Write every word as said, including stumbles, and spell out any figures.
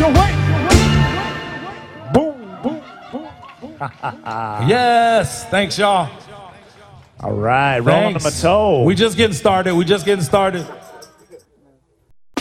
your way. Boom, boom, boom, boom. Yes, thanks, y'all. All right, rolling Thanks. them a toe. We just getting started. We just getting started.